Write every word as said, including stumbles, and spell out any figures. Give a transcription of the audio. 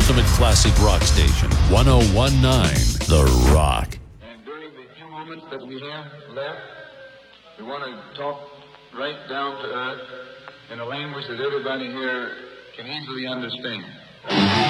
ultimate classic rock station, one oh one point nine The Rock. And during the few moments that we have left, we want to talk right down to earth in a language that everybody here can easily understand.